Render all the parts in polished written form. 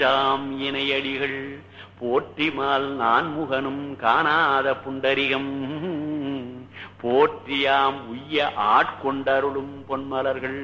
தாம் இணையடிகள் போற்றிமால் நான் முகனும் காணாத புண்டரிகம் போற்றியாம் உய்ய ஆட்கொண்டருளும் பொன்மலர்கள்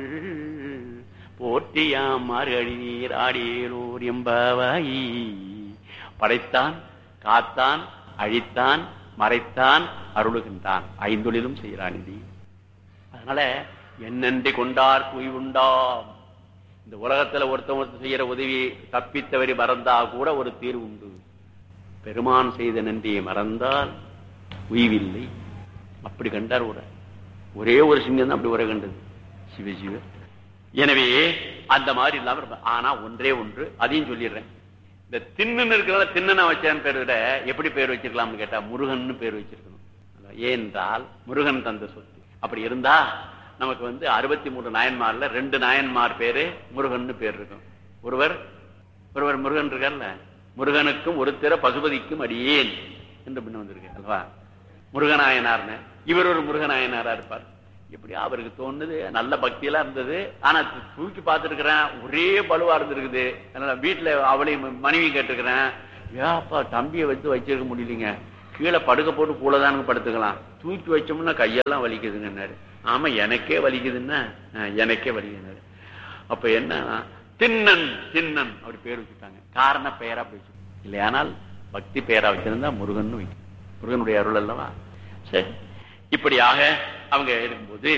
போற்றியாம் மார்கழி நீர் ஆடியலூர் எம்பாவாயி. படைத்தான், காத்தான், அழித்தான், மறைத்தான், அருளுகின்றான், ஐந்தொழிலும் செய்கிறான். இது அதனால என்னென்றி கொண்டார் குய்வுண்டாம். இந்த உலகத்துல ஒருத்தர் செய்யற உதவி தப்பித்தவரி மறந்தா கூட ஒரு தீர்வு உண்டு. பெருமான் செய்த நன்றியை மறந்தால் உய்வில்லை. அப்படி கண்டார் ஒரே ஒரு சிங்கம் தான் அப்படி உரை கண்டது, சிவசிவ. எனவே அந்த மாதிரி இல்லாம இருப்ப. ஆனா ஒன்றே ஒன்று, அதையும் சொல்லிடுறேன். இந்த தின்னு இருக்கிறதால தின்னனா வச்சான்னு பேர் விட எப்படி பேர் வச்சிருக்கலாம்னு கேட்டா முருகன் பேர் வச்சிருக்கணும். ஏனென்றால் முருகன் தந்த சொத்து. அப்படி இருந்தா நமக்கு 63 நாயன்மார்ல 2 நாயன்மார் பேரு முருகன் பேர் இருக்கும். ஒருவர் முருகன் இருக்கார்ல, முருகனுக்கும் ஒரு திற பசுபதிக்கும் அடியேன் என்று பின்ன வந்திருக்கு அல்லவா. முருகநாயனார்னு இவர் ஒரு முருகநாயனாரா இருப்பார். இப்படி அவருக்கு தோணுது, நல்ல பக்தியெல்லாம் இருந்தது. ஆனா தூக்கி பார்த்துருக்கிறேன், ஒரே பலுவா இருந்திருக்குது. அதனால வீட்டுல அவளையும் மனைவி கேட்டுக்கிறேன், ஏப்பா தம்பியை வச்சிருக்க முடியலீங்க, கீழே படுக்க போட்டு கூடதானுங்க படுத்துக்கலாம், தூக்கி வச்சோம்னா கையெல்லாம் வலிக்குதுங்கன்னாரு. ஆமா எனக்கே வலிக்குதுன்னா, எனக்கே வலிக்குதுன்னாரு. அப்ப என்ன, தின்னன் தின்னன் அப்படி பேர் வச்சுட்டாங்க. காரண பெயரா போயிடுச்சு இல்லையானால் பக்தி பெயரா வச்சிருந்தா முருகன் வைக்கும். முருகனுடைய அருள் அல்லவா. சரி, இப்படியாக அவங்க இருக்கும்போது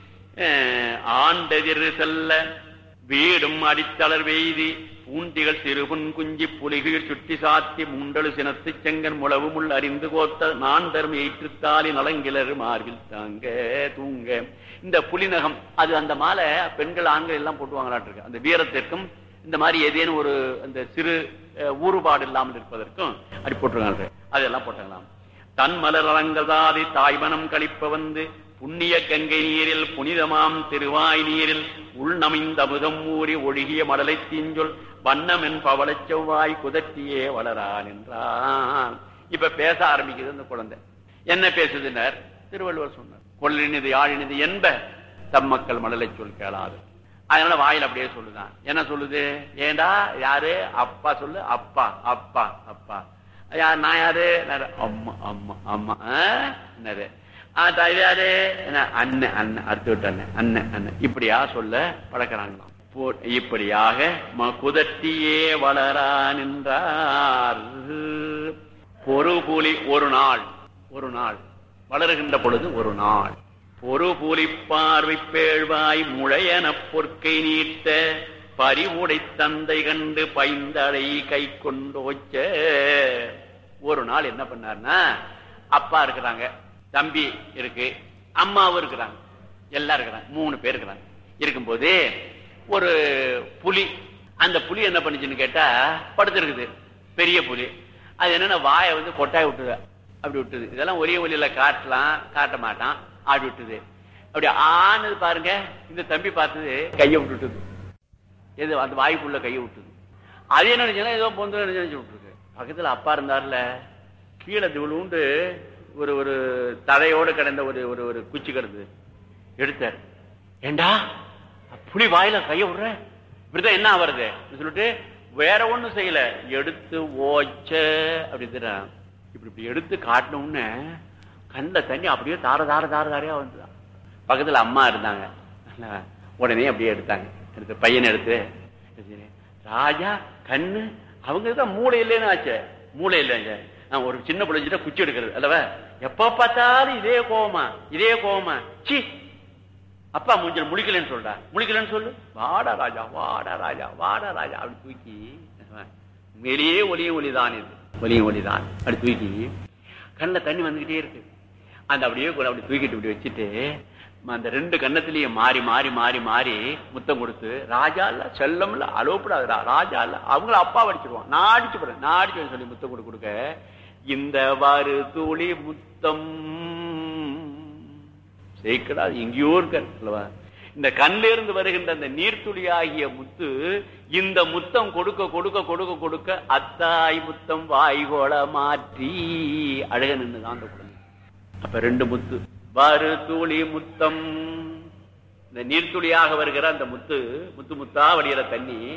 ஆண்டெதிர் செல்ல வீடும் அடித்தளர் வெய்தி பூண்டிகள் சிறுபுன் குஞ்சி புலிகள் சுட்டி சாத்தி மூண்டலு சினத்து செங்கன் முளவு முள் அறிந்து கோத்த நான் தரும் ஏற்றுத்தாலி நலங்கிலர் மார்பில் தாங்க தூங்க. இந்த புலிநகம் அது அந்த மாலை பெண்கள் ஆண்கள் எல்லாம் போட்டுவாங்களாட்டு இருக்கு. அந்த வீரத்திற்கும் இந்த மாதிரி ஏதேனும் ஒரு அந்த சிறு ஊறுபாடு இல்லாமல் இருப்பதற்கும் அப்படி போட்டிருக்காங்க. அதெல்லாம் போட்டாங்களாம். தன் மலர் அலங்கதாதி தாய்மனம் கழிப்ப புண்ணிய கங்கை நீரில் புனிதமாம் திருவாய் நீரில் உள்நமைந்த அமுதம் ஊறி ஒழுகிய மடலை தீஞ்சொல் வண்ணமென் பவள செவ்வாய் குதற்றியே வளரான் என்றான். இப்ப பேச ஆரம்பிக்குது அந்த குழந்தை. என்ன பேசுதுனர்? திருவள்ளுவர் சொன்னார், கொள்ளினிது யாழினிது என்ப தம்மக்கள் மடலை சொல் கேளாது. அதனால வாயில் அப்படியே சொல்லுதான். என்ன சொல்லுது? ஏண்டா யாரு? அப்பா சொல்லு. அப்பா அப்பா அப்பா. யார்? நான் யாரு? அம்மா அம்மா அம்மா. என்னது யாரு? அண்ணன் அண்ணன் அறுத்து விட்டாங்க. அண்ணன் அண்ணன் இப்படியா சொல்ல பழக்கிறாங்களாம். இப்படியாக குதட்டியே வளரான் என்றார். பொறுபுலி ஒரு நாள் வளருகின்ற பொழுது ஒரு நாள் பொறுபுலி பார்வை பேழ்வாய் முளையன பொற்கை நீட்ட பறிவுடை தந்தை கண்டு பைந்தடை கை கொண்டோச்ச. ஒரு நாள் என்ன பண்ணார்னா, அப்பா இருக்கிறாங்க, தம்பி இருக்கு, அம்மாவும் இருக்கிறாங்க, எல்லாம் இருக்கிறாங்க, 3 பேர் இருக்கிறாங்க. இருக்கும்போது ஒரு புலி, அந்த புலி என்ன பண்ணுச்சுன்னு கேட்டா படுத்திருக்குது, பெரிய புலி. அது என்னன்னா வாயை கொட்டாய் விட்டுது, அப்படி விட்டுது. இதெல்லாம் ஒரே ஒலியில காட்டலாம், காட்ட மாட்டான், ஆடி விட்டுது. அப்படி ஆனது பாருங்க. இந்த தம்பி பார்த்தது கையை விட்டுட்டுது, எது அந்த வாய்ப்புள்ள கையை விட்டுது. அது என்ன நினைச்சா ஏதோ பொந்து நினைச்சு விட்டுருக்கு. பக்கத்துல அப்பா இருந்தார்ல, கீழே விழுந்து ஒரு ஒரு தடையோடு கிடந்த ஒரு ஒரு ஒரு குச்சி கிடந்து எடுத்தார். ஏண்டா புலி வாயில கைய விடுற, இப்படிதான் என்ன வருது சொல்லிட்டு வேற ஒண்ணும் செய்யல, எடுத்து ஓச்ச அப்படி இப்படி எடுத்து காட்டணும்னு கண்ட தண்ணி அப்படியே தார தார தார தாரையா வந்துதான். பக்கத்துல அம்மா இருந்தாங்க, உடனே அப்படியே எடுத்தாங்க. எடுத்து பையனை எடுத்து, ராஜா கண்ணு அவங்கதான் மூளை இல்லைன்னு ஆச்சு. மூளை இல்லைங்க, ஒரு சின்ன பிள்ளைஞ்சிட்ட குச்சி எடுக்கிறது அல்லவா, எப்ப பார்த்தாலும் இதே கோவமா சி அப்பா மூஞ்சல் முழிக்கலன்னு சொல்றா, முழிக்கலன்னு சொல்லு, வாடா ராஜா வாடா ராஜா வாடா ராஜா அப்படி தூக்கி, மேலேயே ஒலியும் ஒலிதான், இது ஒலியும் ஒலிதான், அப்படி தூக்கி கண்ணில் தண்ணி வந்துகிட்டே இருக்கு. அந்த அப்படியே கூட அப்படி தூக்கிட்டு இப்படி வச்சுட்டு அந்த 2 கண்ணத்திலையும் மாறி மாறி மாறி மாறி முத்தம் கொடுத்து, ராஜா இல்ல செல்லம்ல அலோப்படாதுடா, ராஜா இல்ல அவங்கள அப்பா அடிச்சிருவான், நான் அடிச்சு சொல்லி முத்தம் கொடுக்க, இந்த வாரு துளி முத்தம் சேர்க்கடா எங்கேயோ இருக்க. இந்த கண்ணில இருந்து வருகின்ற அந்த நீர்த்துளி ஆகிய முத்து, இந்த முத்தம் கொடுக்க கொடுக்க கொடுக்க கொடுக்க அத்தாய் முத்தம் வாய்கோள மாற்றி அழக நின்றுதான் அந்த குழந்தை. அப்ப 2 முத்து, வாரு துளி முத்தம், இந்த நீர்த்துளியாக வருகிற அந்த முத்து, முத்து முத்தா வடிகிற தண்ணி,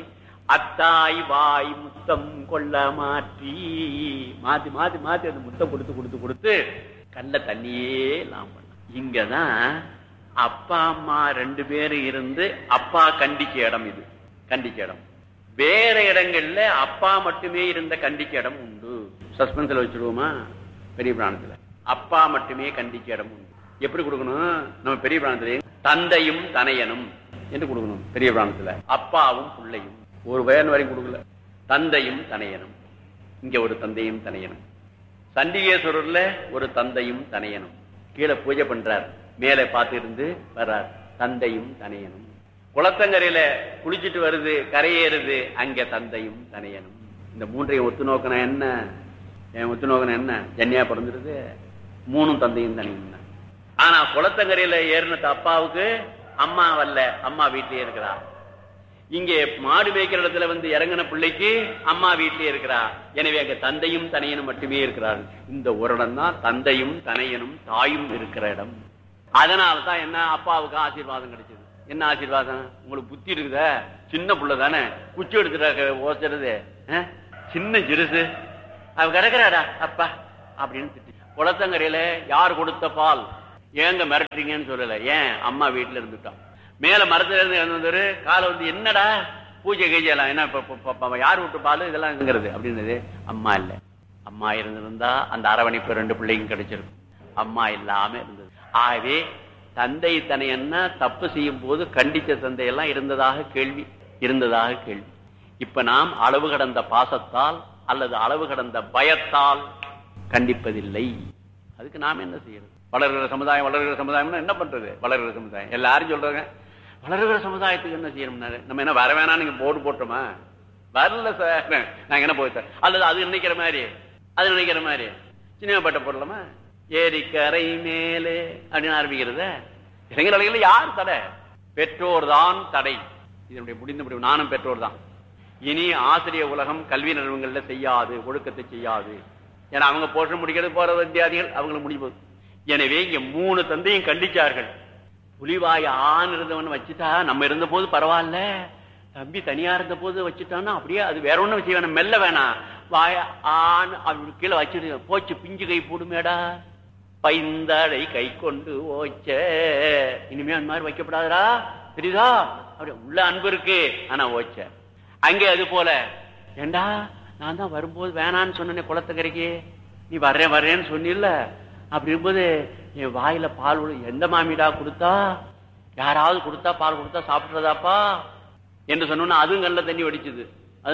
அத்தாய் வாய் முத்தம் கொள்ள மாற்றி மாத்தி மாத்தி மாத்தி அந்த முத்தம் கொடுத்து கொடுத்து கொடுத்து கண்ட தண்ணியே எல்லாம் பண்ண. இங்கதான் அப்பா அம்மா 2 பேரும் இருந்து அப்பா கண்டிக்க இடம், இது கண்டிக்க இடம். வேற இடங்கள்ல அப்பா மட்டுமே இருந்த கண்டிக்க இடம் உண்டு. சஸ்பென்ஸ்ல வச்சிருவோமா? பெரிய புராணத்துல அப்பா மட்டுமே கண்டிக்க இடம் உண்டு. எப்படி கொடுக்கணும்? நம்ம பெரிய புராணத்துல தந்தையும் தனையனும் என்று கொடுக்கணும். பெரிய புராணத்துல அப்பாவும் பிள்ளையும் ஒரு வயன் வரையும் கொடுக்கல. தந்தையும் தனையனும், இங்க ஒரு தந்தையும் தனையனும். சண்டிகேஸ்வரர்ல ஒரு தந்தையும் தனையனும். கீழே பூஜை பண்றார், மேலே பார்த்து இருந்து வர்றார், தந்தையும் தனையனும். குளத்தங்கரையில குளிச்சுட்டு வருது, கரையேறுது, அங்க தந்தையும் தனையனும். இந்த 3ஐயும் ஒத்து நோக்கின என்ன? ஒத்து நோக்கின என்ன? ஜன்னியா பிறந்துருது. 3 தந்தையும் தனையும் தான். ஆனா குளத்தங்கரையில ஏறினது அப்பாவுக்கு அம்மா வரல, அம்மா வீட்டிலே இருக்கிறா. இங்கே மாடு மேய்க்கிற இடத்துல வந்து இறங்கின பிள்ளைக்கு அம்மா வீட்டிலே இருக்கிறா. எனவே அங்க தந்தையும் தனையனும் மட்டுமே இருக்கிறார்கள். இந்த ஒரு இடம் தான் தந்தையும் தனையனும் தாயும் இருக்கிற இடம். அதனாலதான் என்ன, அப்பாவுக்கு ஆசீர்வாதம் கிடைச்சது. என்ன ஆசீர்வாதம்? உங்களுக்கு புத்தி இருக்குத, சின்ன புள்ள தானே, குச்சி எடுத்துட்டு ஓசுறது, சின்ன சிறுசு, அவ கிடக்குறாடா அப்பா அப்படின்னு திட்டு. குளத்தங்கரையில யார் கொடுத்த பால், ஏங்க மிரட்டுறீங்கன்னு சொல்லல. ஏன்? அம்மா வீட்டுல இருந்துட்டான். மேல மரத்துல இருந்து காலை வந்து என்னடா பூஜை கீஜெல்லாம் என்ன யார் விட்டு பால் இதெல்லாம் அப்படின்றது. அம்மா இல்ல, அம்மா இருந்திருந்தா அந்த அரவணைப்பு 2 பிள்ளைங்க கிடைச்சிருக்கும். அம்மா இல்லாம இருந்தது. ஆகவே தந்தை தனையன்னா தப்பு செய்யும் போது கண்டிச்ச தந்தையெல்லாம் இருந்ததாக கேள்வி. இப்ப நாம் அளவு கடந்த பாசத்தால் அல்லது அளவு கடந்த பயத்தால் கண்டிப்பதில்லை. அதுக்கு நாம் என்ன செய்யறது? வளர்கிற சமுதாயம் என்ன பண்றது? வளர்கிற சமுதாயம் எல்லாரும் சொல்றாங்க, வளர்கிற சமுதாயத்துக்கு என்ன செய்யணும்னாரு. நம்ம என்ன வர வேணாம் நீங்க போர்டு போட்டோமா? வரல சார், நாங்க என்ன போய் அல்லது அது நினைக்கிற மாதிரி சினிமா பாட்ட போடலாமா? ஏரிக்கரை மேலே அப்படின்னு ஆரம்பிக்கிறத இளைஞர்கள் யார் தடை? பெற்றோர் தான் தடை. இதனுடைய முடிந்த நானும் பெற்றோர் தான். இனி ஆசிரிய உலகம் கல்வி நிறுவனங்கள்ல செய்யாது, ஒழுக்கத்தை செய்யாது. ஏன்னா அவங்க போஷம் முடிக்கிறது போற வித்தியாதிகள் அவங்களுக்கு முடிவு. எனவே இங்க 3 தந்தையும் கண்டிச்சார்கள். புலிவாய் ஆண் இருந்தவன் வச்சுட்டா, நம்ம இருந்த போது பரவாயில்ல, தம்பி தனியா இருந்த போது வச்சுட்டான்னா அப்படியே அது வேற ஒண்ணும் வச்சு வேணாம், மெல்ல வேணாம், வாய ஆண் அப்படி கீழே வச்சுட்டு போச்சு, பிஞ்சு கை போடுமேடா, பைந்தாடை கை கொண்டு ஓச்ச, இனிமே அந்த மாதிரி வைக்கப்படாதா, தெரியுதா? அப்படி உள்ள அன்பு இருக்கு, ஆனா ஓச்ச. அங்கே அது போல, ஏண்டா நான் தான் வரும்போது வேணான்னு சொன்னேன் குளத்தக்கரைக்கு, நீ வர்றேன்னு சொன்னில்ல, அப்படி இருக்கும்போது என் வாயில பால் எந்த மாமிடா கொடுத்தா, யாராவது கொடுத்தா பால் கொடுத்தா சாப்பிட்றதாப்பா என்று சொன்னோன்னா அதுவும் கண்ணில் தண்ணி வடிச்சது,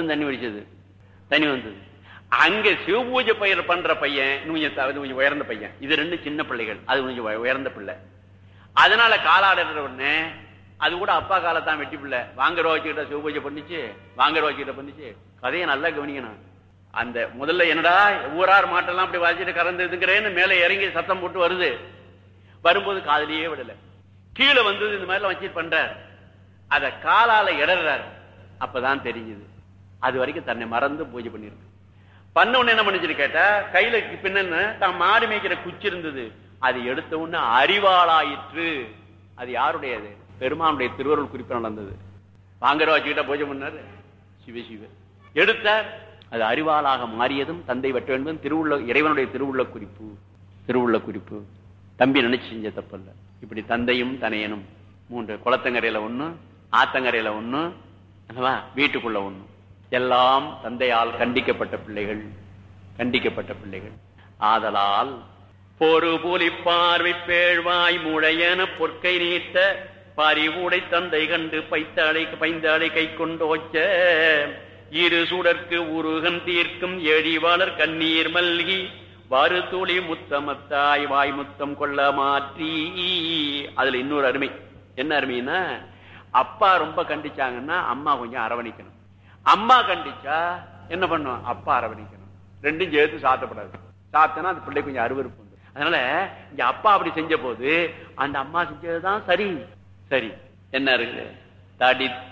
தண்ணி வந்தது. அங்க சிவபூஜை பயிர் பண்ற பையன் கொஞ்சம் உயர்ந்த பையன், இது 2 சின்ன பிள்ளைகள், அது கொஞ்சம் உயர்ந்த பிள்ளை. அதனால காலாடுற உடனே அது கூட அப்பா காலத்தான் வெட்டி பிள்ளை வாங்குற வச்சுக்கிட்ட சிவபூஜை பண்ணிச்சு. கதையை நல்லா கவனிக்கணும். அந்த முதல்ல என்னடா ஊரார் மாட்டெல்லாம் அப்படி வாசிட்டு கறந்துக்கிறேன்னு மேல இறங்கி சத்தம் போட்டு வருது. வரும்போது காதலியே விடல, கீழே வந்தது இந்த மாதிரி வச்சு பண்றார். அத காலால இடறாரு. அப்பதான் தெரிஞ்சது அது வரைக்கும் தன்னை மறந்து பூஜை பண்ணிருக்கு. பண்ண உடனே என்ன பண்ணிச்சு கேட்டா, கையில பின்ன தான் மாடு மேய்க்கிற குச்சி இருந்தது, அது எடுத்த உடனே அறிவாளாயிற்று. அது யாருடையது? பெருமானுடைய திருவருள் குறிப்பு நடந்தது. வாங்குற வச்சுக்கிட்ட பூஜை பண்ணாரு, சிவ எடுத்தார். அது அறிவாளாக மாறியதும் தந்தை வெட்ட வேண்டும் இறைவனுடைய திருவுள்ள குறிப்பு. தம்பி நினைச்சு செஞ்ச தப்பல்ல. இப்படி தந்தையும் தனையனும் 3, குளத்தங்கரையில 1, ஆத்தங்கரையில 1, வீட்டுக்குள்ள 1, எல்லாம் தந்தையால் கண்டிக்கப்பட்ட பிள்ளைகள். ஆதலால் பொறு புலி பார்வை பேழ்வாய் முழையன பொற்கை நீட்ட பறிவுடை தந்தை கண்டு பைந்தாளை கை கொண்டோச்ச இரு சுடற்கு உருகன் தீர்க்கும் எழிவாளர் கண்ணீர் மல்கி வரு துளி முத்தமத்தாய் வாய் முத்தம் கொள்ள மாற்றி. அதுல இன்னொரு அருமை. என்ன அருமைன்னா, அப்பா ரொம்ப கண்டிச்சாங்கன்னா அம்மா கொஞ்சம் அரவணைக்கணும். அம்மா கண்டிச்சா என்ன பண்ணும்? அப்பா அரவணைக்கணும். 2ம் சேர்த்து சாத்தப்படாது. சாத்தனா அந்த பிள்ளை கொஞ்சம் அருவருப்பு. அதனால இங்க அப்பா அப்படி செஞ்ச போது அந்த அம்மா செஞ்சதுதான் சரி. என்ன இருக்கு? தடித்த